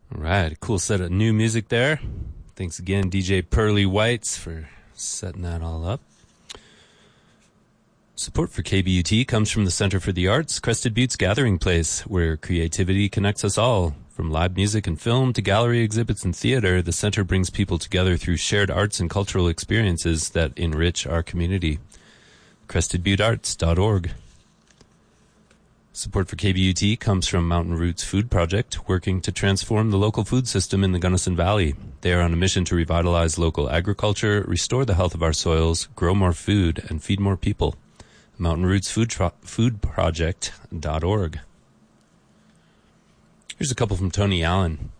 All right, cool set of new music there. Thanks again, DJ Pearly Whites, for setting that all up. Support for KBUT comes from the Center for the Arts, Crested Butte's gathering place, where creativity connects us all. From live music and film to gallery exhibits and theater, the center brings people together through shared arts and cultural experiences that enrich our community. CrestedButteArts.org. Support for KBUT comes from Mountain Roots Food Project, working to transform the local food system in the Gunnison Valley. They are on a mission to revitalize local agriculture, restore the health of our soils, grow more food, and feed more people. MountainRootsFoodProject.org. Here's a couple from Tony Allen.